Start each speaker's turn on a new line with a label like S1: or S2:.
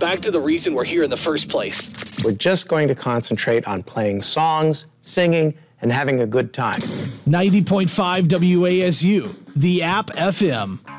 S1: back to the reason we're here in the first place.
S2: We're just going to concentrate on playing songs, singing, and having a good time.
S3: 90.5 WASU, the App FM.